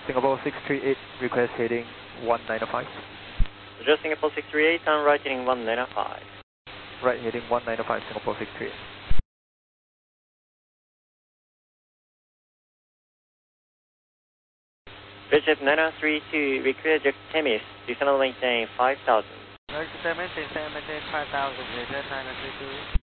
Singapore 638, request heading 1905. Roger, Singapore 638, and right heading 1905. Right heading 1905, Singapore 638. Bridget 932, request Jack Temis, descend maintain 5000. Maintain 5000, Bridget 932.